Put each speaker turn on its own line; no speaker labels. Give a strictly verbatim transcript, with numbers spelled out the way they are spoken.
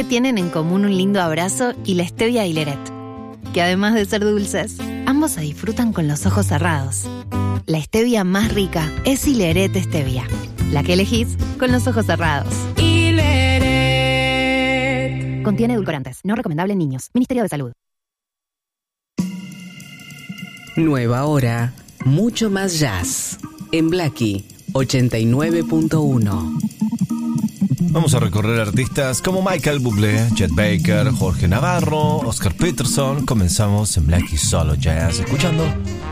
que tienen en común un lindo abrazo y la stevia Hileret, que además de ser dulces, ambos se disfrutan con los ojos cerrados. La stevia más rica es Hileret Stevia, la que elegís con los ojos cerrados. Hileret. Contiene edulcorantes, no recomendable en niños. Ministerio de Salud.
Nueva hora, mucho más jazz. En Blackie ochenta y nueve punto uno.
Vamos a recorrer artistas como Michael Bublé, Chet Baker, Jorge Navarro, Oscar Peterson. Comenzamos en Blackie Solo Jazz, escuchando